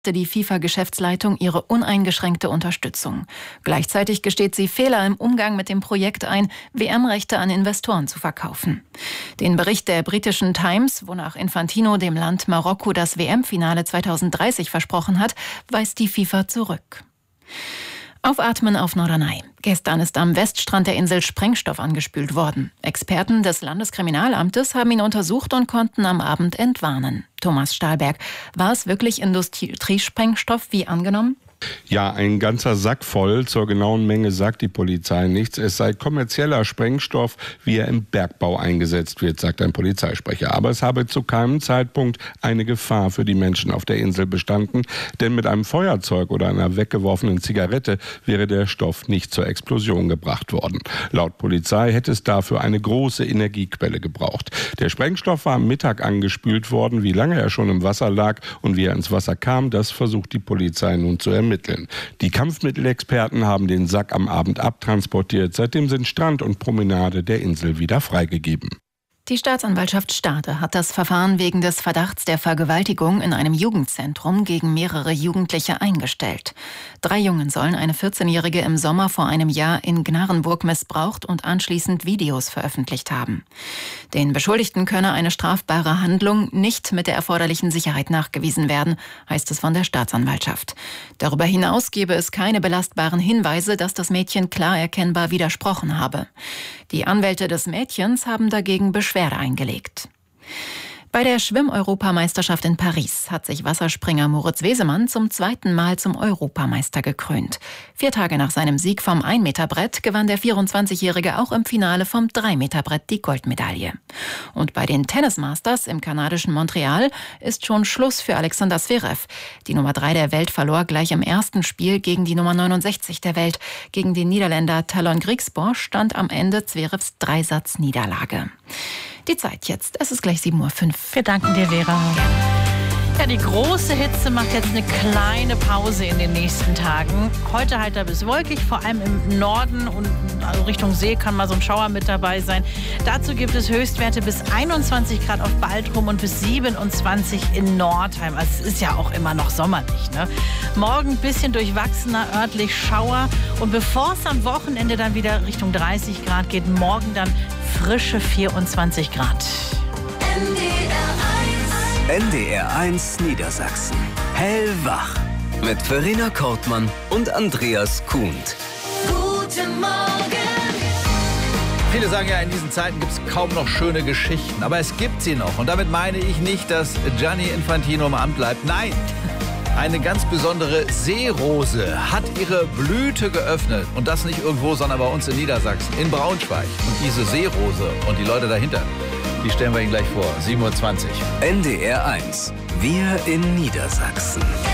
die FIFA-Geschäftsleitung ihre uneingeschränkte Unterstützung. Gleichzeitig gesteht sie Fehler im Umgang mit dem Projekt ein, WM-Rechte an Investoren zu verkaufen. Den Bericht der britischen Times, wonach Infantino dem Land Marokko das WM-Finale 2030 versprochen hat, weist die FIFA zurück. Aufatmen auf Norderney. Gestern ist am Weststrand der Insel Sprengstoff angespült worden. Experten des Landeskriminalamtes haben ihn untersucht und konnten am Abend entwarnen. Thomas Stahlberg, war es wirklich Industriesprengstoff wie angenommen? Ja, ein ganzer Sack voll. Zur genauen Menge sagt die Polizei nichts. Es sei kommerzieller Sprengstoff, wie er im Bergbau eingesetzt wird, sagt ein Polizeisprecher. Aber es habe zu keinem Zeitpunkt eine Gefahr für die Menschen auf der Insel bestanden. Denn mit einem Feuerzeug oder einer weggeworfenen Zigarette wäre der Stoff nicht zur Explosion gebracht worden. Laut Polizei hätte es dafür eine große Energiequelle gebraucht. Der Sprengstoff war am Mittag angespült worden. Wie lange er schon im Wasser lag und wie er ins Wasser kam, das versucht die Polizei nun zu ermitteln. Die Kampfmittelexperten haben den Sack am Abend abtransportiert. Seitdem sind Strand und Promenade der Insel wieder freigegeben. Die Staatsanwaltschaft Stade hat das Verfahren wegen des Verdachts der Vergewaltigung in einem Jugendzentrum gegen mehrere Jugendliche eingestellt. 3 Jungen sollen eine 14-Jährige im Sommer vor einem Jahr in Gnarrenburg missbraucht und anschließend Videos veröffentlicht haben. Den Beschuldigten könne eine strafbare Handlung nicht mit der erforderlichen Sicherheit nachgewiesen werden, heißt es von der Staatsanwaltschaft. Darüber hinaus gebe es keine belastbaren Hinweise, dass das Mädchen klar erkennbar widersprochen habe. Die Anwälte des Mädchens haben dagegen Beschwerde eingelegt. Bei der Schwimm-Europameisterschaft in Paris hat sich Wasserspringer Moritz Wesemann zum 2. Mal zum Europameister gekrönt. 4 Tage nach seinem Sieg vom 1-Meter-Brett gewann der 24-Jährige auch im Finale vom 3-Meter-Brett die Goldmedaille. Und bei den Tennis-Masters im kanadischen Montreal ist schon Schluss für Alexander Zverev. Die Nummer 3 der Welt verlor gleich im ersten Spiel gegen die Nummer 69 der Welt. Gegen den Niederländer Talon Griekspoor stand am Ende Zverevs Dreisatz-Niederlage. Die Zeit jetzt, es ist gleich 7:05 Uhr. Wir danken dir, Vera. Ja, die große Hitze macht jetzt eine kleine Pause in den nächsten Tagen. Heute heiter bis wolkig, vor allem im Norden und also Richtung See kann mal so ein Schauer mit dabei sein. Dazu gibt es Höchstwerte bis 21 Grad auf Baltrum und bis 27 in Nordheim. Also es ist ja auch immer noch sommerlich, ne? Morgen ein bisschen durchwachsener, örtlich Schauer. Und bevor es am Wochenende dann wieder Richtung 30 Grad geht, morgen dann frische 24 Grad. NDR 1 Niedersachsen. Hellwach. Mit Verena Kortmann und Andreas Kuhnt. Guten Morgen. Viele sagen ja, in diesen Zeiten gibt es kaum noch schöne Geschichten. Aber es gibt sie noch. Und damit meine ich nicht, dass Gianni Infantino im Amt bleibt. Nein. Eine ganz besondere Seerose hat ihre Blüte geöffnet. Und das nicht irgendwo, sondern bei uns in Niedersachsen, in Braunschweig. Und diese Seerose und die Leute dahinter, die stellen wir Ihnen gleich vor. 7:20 Uhr. NDR 1. Wir in Niedersachsen.